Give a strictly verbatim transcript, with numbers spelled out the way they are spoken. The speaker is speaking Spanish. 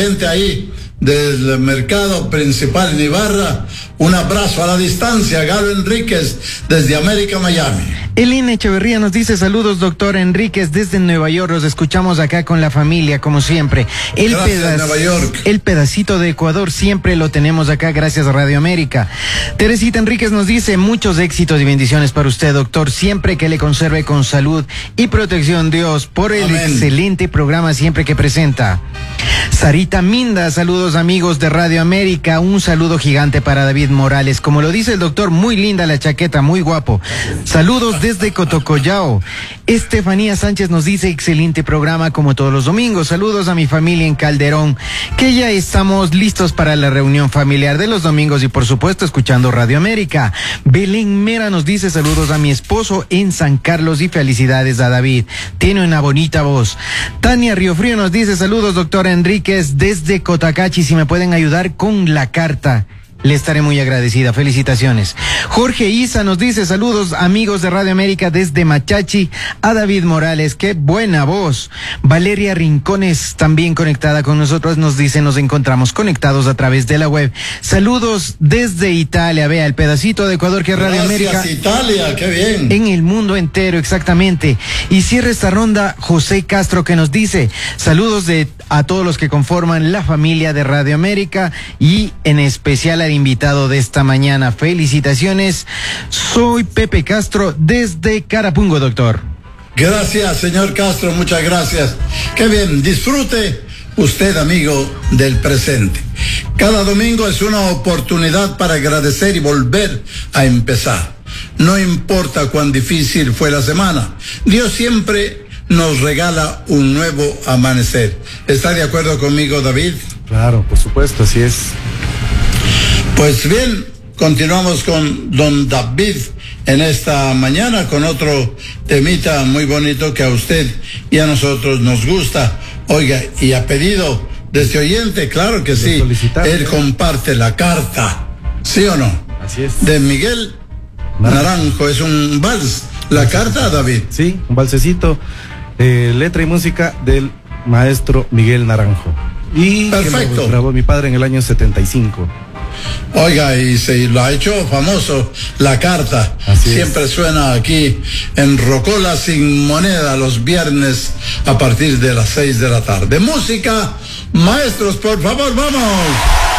gente ahí del mercado principal en Ibarra. Un abrazo a la distancia, Galo Enríquez, desde América, Miami. Elena Echeverría nos dice: saludos, doctor Enríquez, desde Nueva York. Los escuchamos acá con la familia, como siempre. El Gracias, pedaz, Nueva York. El pedacito de Ecuador siempre lo tenemos acá, gracias a Radio América. Teresita Enríquez nos dice: muchos éxitos y bendiciones para usted, doctor. Siempre que le conserve con salud y protección, Dios, por el Amén. Excelente programa siempre que presenta. Sarita Minda, saludos amigos de Radio América, un saludo gigante para David Morales. Como lo dice el doctor, muy linda la chaqueta, muy guapo. Saludos desde Cotocollao. Estefanía Sánchez nos dice: excelente programa como todos los domingos. Saludos a mi familia en Calderón, que ya estamos listos para la reunión familiar de los domingos y por supuesto escuchando Radio América. Belén Mera nos dice: saludos a mi esposo en San Carlos y felicidades a David. Tiene una bonita voz. Tania Riofrío nos dice: saludos, doctor Enríquez, desde Cotacachi, si me pueden ayudar con la carta, le estaré muy agradecida. Felicitaciones. Jorge Isa nos dice: saludos amigos de Radio América desde Machachi, a David Morales, qué buena voz. Valeria Rincones, también conectada con nosotros, nos dice: nos encontramos conectados a través de la web. Saludos desde Italia, vea el pedacito de Ecuador que es Radio Gracias, América. Italia, qué bien. En el mundo entero, exactamente. Y cierra esta ronda José Castro, que nos dice: saludos de a todos los que conforman la familia de Radio América y en especial al invitado de esta mañana. Felicitaciones. Soy Pepe Castro desde Carapungo, doctor. Gracias, señor Castro, muchas gracias. Qué bien, disfrute usted, amigo del presente. Cada domingo es una oportunidad para agradecer y volver a empezar. No importa cuán difícil fue la semana, Dios siempre nos regala un nuevo amanecer. ¿Está de acuerdo conmigo, David? Claro, por supuesto, así es. Pues bien, continuamos con don David en esta mañana con otro temita muy bonito que a usted y a nosotros nos gusta. Oiga, y a pedido de este oyente, claro que sí, él comparte la carta, ¿sí o no? Así es. De Miguel Naranjo, es un vals. La carta, David. Sí, un valsecito, eh, letra y música del maestro Miguel Naranjo. Y perfecto. Que lo grabó mi padre en el año setenta y cinco. Oiga, y se lo ha hecho famoso, la carta. Así siempre es. Suena aquí en Rocola Sin Moneda los viernes a partir de las seis de la tarde. Música, maestros, por favor, vamos.